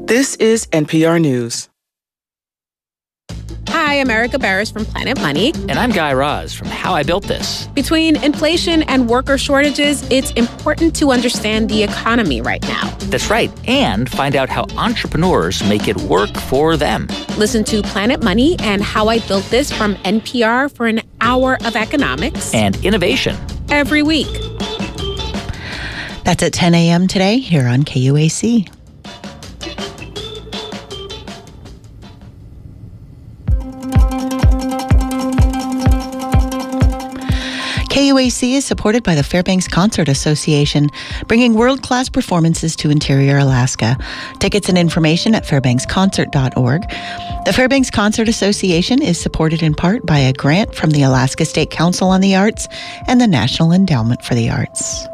This is NPR News. Hi, I'm Erica Barris from Planet Money. And I'm Guy Raz from How I Built This. Between inflation and worker shortages, it's important to understand the economy right now. That's right. And find out how entrepreneurs make it work for them. Listen to Planet Money and How I Built This from NPR for an hour of economics and innovation every week. That's at 10 a.m. today here on KUAC. KUAC is supported by the Fairbanks Concert Association, bringing world-class performances to interior Alaska. Tickets and information at fairbanksconcert.org. The Fairbanks Concert Association is supported in part by a grant from the Alaska State Council on the Arts and the National Endowment for the Arts.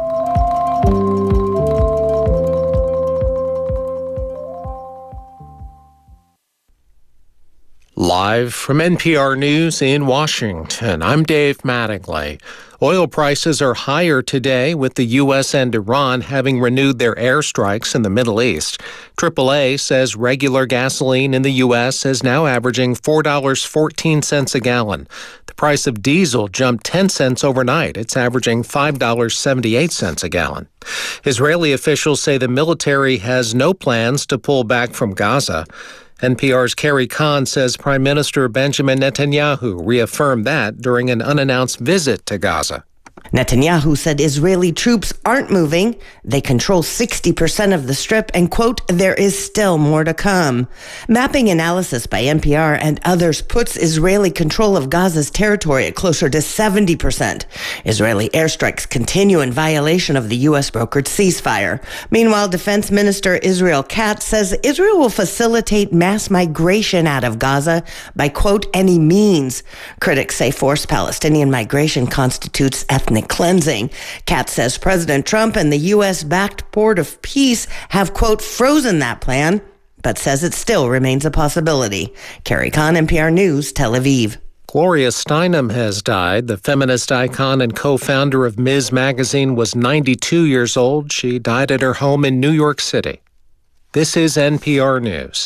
Live from NPR News in Washington, I'm Dave Mattingly. Oil prices are higher today, with the U.S. and Iran having renewed their airstrikes in the Middle East. AAA says regular gasoline in the U.S. is now averaging $4.14 a gallon. The price of diesel jumped 10 cents overnight. It's averaging $5.78 a gallon. Israeli officials say the military has no plans to pull back from Gaza. NPR's Carrie Kahn says Prime Minister Benjamin Netanyahu reaffirmed that during an unannounced visit to Gaza. Netanyahu said Israeli troops aren't moving. They control 60% of the strip and, quote, there is still more to come. Mapping analysis by NPR and others puts Israeli control of Gaza's territory at closer to 70%. Israeli airstrikes continue in violation of the U.S.-brokered ceasefire. Meanwhile, Defense Minister Israel Katz says Israel will facilitate mass migration out of Gaza by, quote, any means. Critics say forced Palestinian migration constitutes ethnic cleansing. Katz says President Trump and the U.S.-backed Port of Peace have, quote, frozen that plan, but says it still remains a possibility. Carrie Kahn, NPR News, Tel Aviv. Gloria Steinem has died. The feminist icon and co-founder of Ms. Magazine was 92 years old. She died at her home in New York City. This is NPR News.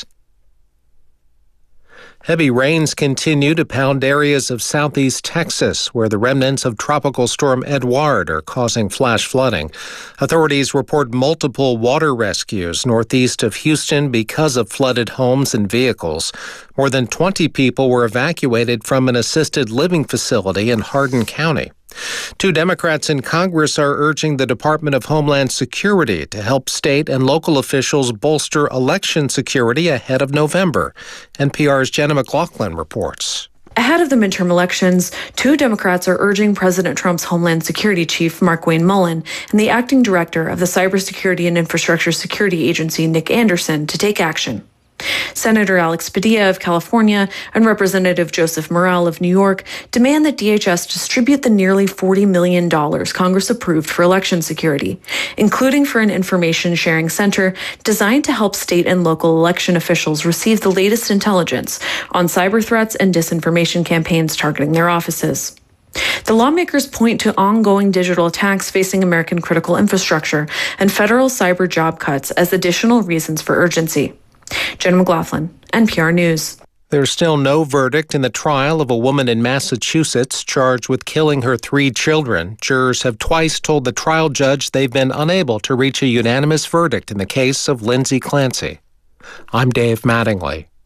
Heavy rains continue to pound areas of southeast Texas, where the remnants of Tropical Storm Edouard are causing flash flooding. Authorities report multiple water rescues northeast of Houston because of flooded homes and vehicles. More than 20 people were evacuated from an assisted living facility in Hardin County. Two Democrats in Congress are urging the Department of Homeland Security to help state and local officials bolster election security ahead of November. NPR's Jenna McLaughlin reports. Ahead of the midterm elections, two Democrats are urging President Trump's Homeland Security Chief, Markwayne Mullin, and the acting director of the Cybersecurity and Infrastructure Security Agency, Nick Anderson, to take action. Senator Alex Padilla of California and Representative Joseph Morell of New York demand that DHS distribute the nearly $40 million Congress approved for election security, including for an information sharing center designed to help state and local election officials receive the latest intelligence on cyber threats and disinformation campaigns targeting their offices. The lawmakers point to ongoing digital attacks facing American critical infrastructure and federal cyber job cuts as additional reasons for urgency. Jenna McLaughlin, NPR News. There's still no verdict in the trial of a woman in Massachusetts charged with killing her 3 children. Jurors have twice told the trial judge they've been unable to reach a unanimous verdict in the case of Lindsay Clancy. I'm Dave Mattingly.